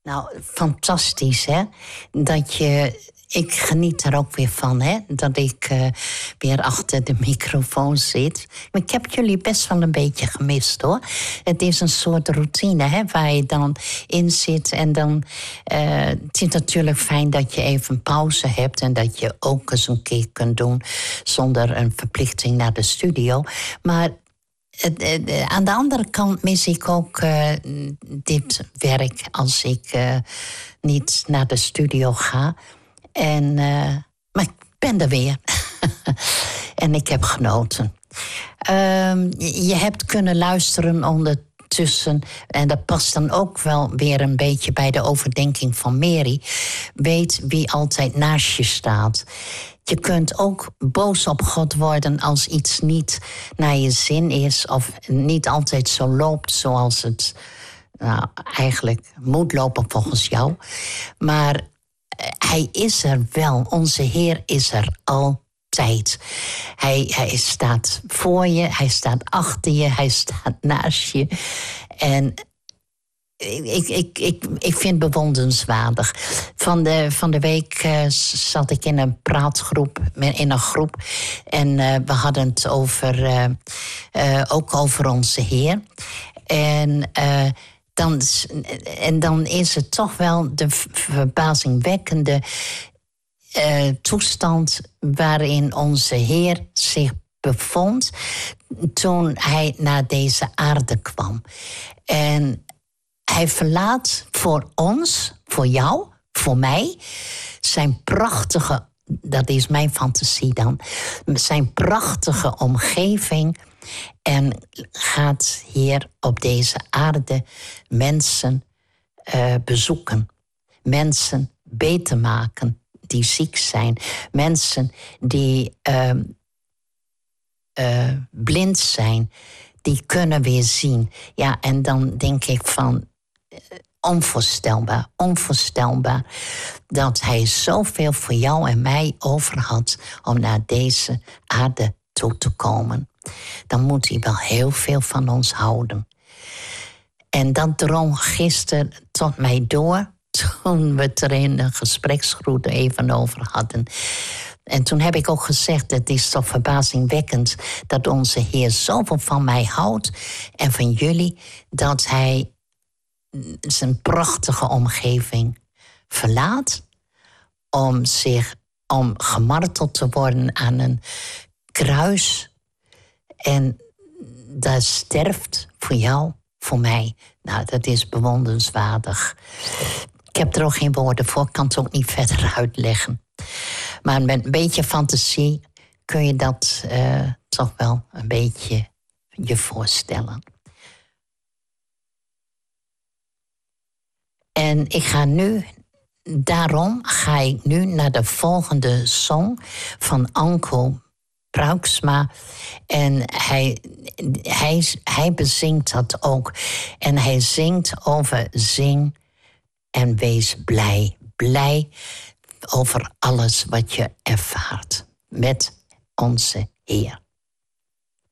Nou, fantastisch, hè? Ik geniet er ook weer van, hè? Dat ik weer achter de microfoon zit. Maar ik heb jullie best wel een beetje gemist, hoor. Het is een soort routine, hè? Waar je dan in zit. En dan... het is natuurlijk fijn dat je even een pauze hebt... en dat je ook eens een keer kunt doen... zonder een verplichting naar de studio. Maar... aan de andere kant mis ik ook dit werk als ik niet naar de studio ga. Maar ik ben er weer. En ik heb genoten. Je hebt kunnen luisteren ondertussen. En dat past dan ook wel weer een beetje bij de overdenking van Mary. Weet wie altijd naast je staat. Je kunt ook boos op God worden als iets niet naar je zin is... of niet altijd zo loopt zoals het eigenlijk moet lopen volgens jou. Maar hij is er wel. Onze Heer is er altijd. Hij staat voor je, hij staat achter je, hij staat naast je. En... Ik vind het bewonderenswaardig. Van de week zat ik in een praatgroep, in een groep. En we hadden het ook over onze Heer. En dan is het toch wel de verbazingwekkende toestand... waarin onze Heer zich bevond toen hij naar deze aarde kwam. En... hij verlaat voor ons, voor jou, voor mij... zijn prachtige, dat is mijn fantasie dan... zijn prachtige omgeving... en gaat hier op deze aarde mensen bezoeken. Mensen beter maken die ziek zijn. Mensen die blind zijn, die kunnen weer zien. Ja, en dan denk ik van... onvoorstelbaar dat hij zoveel voor jou en mij over had om naar deze aarde toe te komen. Dan moet hij wel heel veel van ons houden. En dat drong gisteren tot mij door toen we het er in een gespreksgroep even over hadden. En toen heb ik ook gezegd, het is toch verbazingwekkend dat onze Heer zoveel van mij houdt en van jullie, dat hij zijn prachtige omgeving verlaat om gemarteld te worden aan een kruis. En dat sterft voor jou, voor mij. Nou, dat is bewonderenswaardig. Ik heb er ook geen woorden voor, ik kan het ook niet verder uitleggen. Maar met een beetje fantasie kun je dat toch wel een beetje je voorstellen. En daarom ga ik nu naar de volgende song van Anko Pruiksma. En hij bezingt dat ook. En hij zingt over zing en wees blij. Blij over alles wat je ervaart met onze Heer.